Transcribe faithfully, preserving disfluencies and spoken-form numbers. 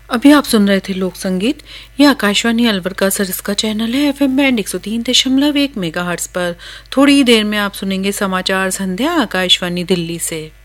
अभी आप सुन रहे थे लोक संगीत। ये आकाशवाणी अलवर का सरिस का चैनल है एफएम बैंड एक सौ तीन दशमलव एक मेगाहर्ट्ज पर। थोड़ी ही देर में आप सुनेंगे समाचार संध्या आकाशवाणी दिल्ली से।